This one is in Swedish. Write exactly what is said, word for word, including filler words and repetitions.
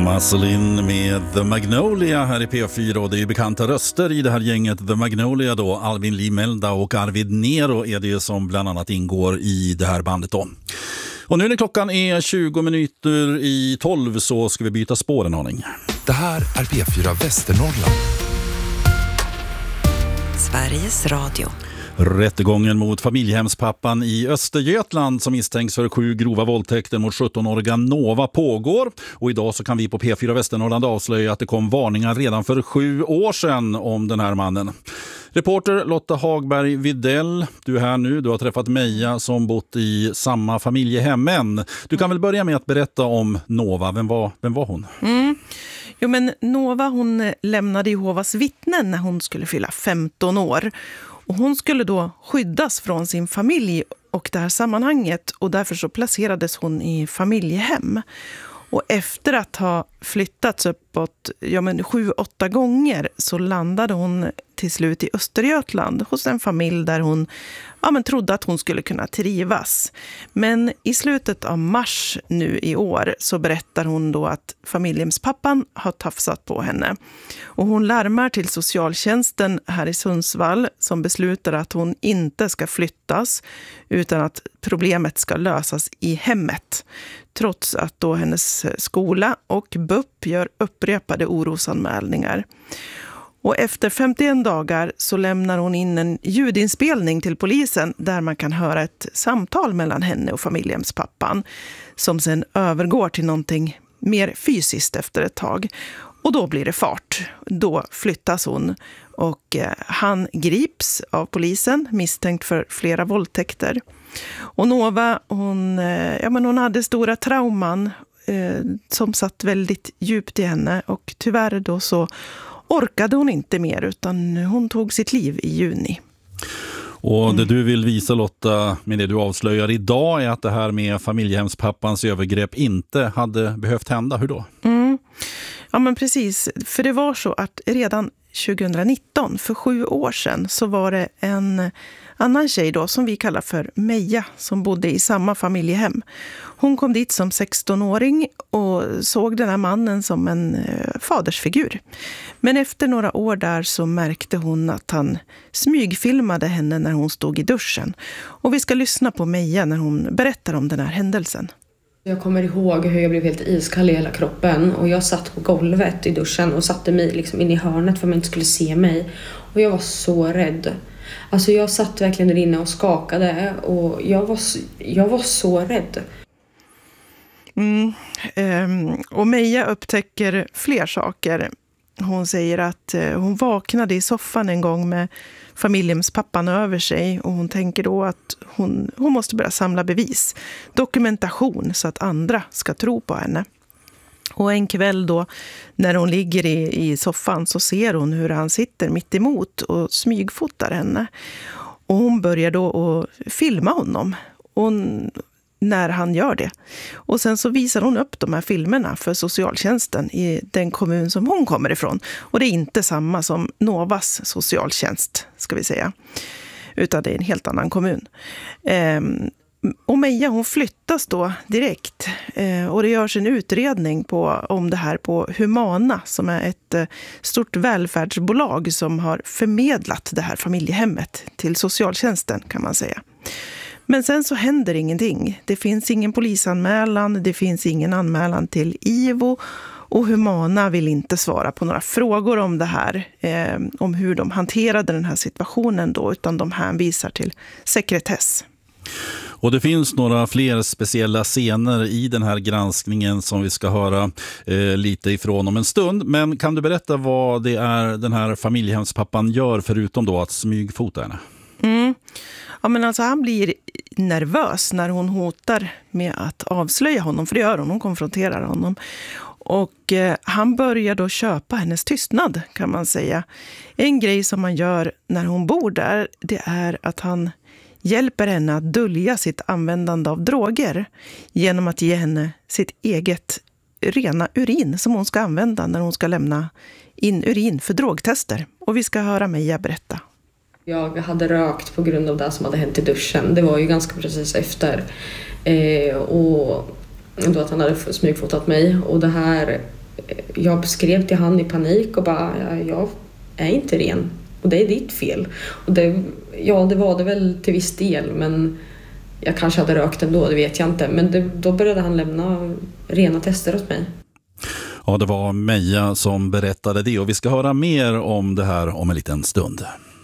Marceline med The Magnolia här i P fyra, och det är ju bekanta röster i det här gänget The Magnolia då. Alvin Lee Melda och Arvid Nero är det som bland annat ingår i det här bandet då. Och nu när klockan är tjugo minuter i tolv så ska vi byta spår en aning. Det här är P fyra Västernorrland. Sveriges Radio. Rättegången mot familjehemspappan i Östergötland som misstänks för sju grova våldtäkter mot sjuttonåriga Nova pågår. Och idag så kan vi på P fyra Västernorrland avslöja att det kom varningar redan för sju år sedan om den här mannen. Reporter Lotta Hagberg Videll, du är här nu. Du har träffat Meja som bott i samma familjehem. Men du kan väl börja med att berätta om Nova. Vem var, vem var hon? Mm. Jo, men Nova hon lämnade Jehovas vittnen när hon skulle fylla femton år. Och hon skulle då skyddas från sin familj och det här sammanhanget, och därför så placerades hon i familjehem. Och efter att ha flyttats uppåt ja men sju, åtta gånger så landade hon till slut i Östergötland hos en familj där hon ja men trodde att hon skulle kunna trivas. Men i slutet av mars nu i år så berättar hon då att familjehemspappan har tafsat på henne. Och hon larmar till socialtjänsten här i Sundsvall som beslutar att hon inte ska flyttas utan att problemet ska lösas i hemmet. Trots att då hennes skola och B U P gör upprepade orosanmälningar. Och efter femtioen dagar så lämnar hon in en ljudinspelning till polisen där man kan höra ett samtal mellan henne och familjehemspappan som sen övergår till någonting mer fysiskt efter ett tag. Och då blir det fart. Då flyttas hon och eh, han grips av polisen misstänkt för flera våldtäkter. Och Nova hon, eh, ja, men hon hade stora trauman eh, som satt väldigt djupt i henne, och tyvärr då så orkade hon inte mer utan hon tog sitt liv i juni. Och det du vill visa, Lotta, med det du avslöjar idag är att det här med familjehemspappans övergrepp inte hade behövt hända. Hur då? Mm. Ja men precis, för det var så att redan tjugonitton, för sju år sedan, så var det en annan tjej då som vi kallar för Meja som bodde i samma familjehem. Hon kom dit som sextonåring och såg den här mannen som en eh, fadersfigur. Men efter några år där så märkte hon att han smygfilmade henne när hon stod i duschen. Och vi ska lyssna på Meja när hon berättar om den här händelsen. Jag kommer ihåg hur jag blev helt iskall i hela kroppen, och jag satt på golvet i duschen och satte mig liksom in i hörnet för att man inte skulle se mig. Och jag var så rädd. Alltså jag satt verkligen där inne och skakade, och jag var, jag var så rädd. Mm, um, och Meja upptäcker fler saker. Hon säger att uh, hon vaknade i soffan en gång med familjehemspappan över sig, och hon tänker då att hon, hon måste börja samla bevis, dokumentation så att andra ska tro på henne. Och en kväll då när hon ligger i, i soffan så ser hon hur han sitter mitt emot och smygfotar henne. Och hon börjar då att filma honom och när han gör det. Och sen så visar hon upp de här filmerna för socialtjänsten i den kommun som hon kommer ifrån. Och det är inte samma som Novas socialtjänst, ska vi säga. Utan det är en helt annan kommun. Ehm, och Meja hon flyttas då direkt. Ehm, och det görs en utredning på, om det här på Humana, som är ett eh, stort välfärdsbolag som har förmedlat det här familjehemmet till socialtjänsten, kan man säga. Men sen så händer ingenting. Det finns ingen polisanmälan, det finns ingen anmälan till I V O, och Humana vill inte svara på några frågor om det här, eh, om hur de hanterade den här situationen då, utan de hänvisar till sekretess. Och det finns några fler speciella scener i den här granskningen som vi ska höra eh, lite ifrån om en stund. Men kan du berätta vad det är den här familjehemspappan gör förutom då att smygfota henne? Mm. Ja, men alltså han blir nervös när hon hotar med att avslöja honom, för det gör hon, hon konfronterar honom. Och eh, han börjar då köpa hennes tystnad, kan man säga. En grej som man gör när hon bor där, det är att han hjälper henne att dölja sitt användande av droger genom att ge henne sitt eget rena urin som hon ska använda när hon ska lämna in urin för drogtester. Och vi ska höra Meja berätta. Jag hade rökt på grund av det som hade hänt i duschen. Det var ju ganska precis efter. Eh, och då att han hade smygfotat mig. Och det här jag skrev till han i panik och bara, jag är inte ren. Och det är ditt fel. Och det, ja, det var det väl till viss del, men jag kanske hade rökt ändå, det vet jag inte. Men det, då började han lämna rena tester åt mig. Ja, det var Meja som berättade det och vi ska höra mer om det här om en liten stund.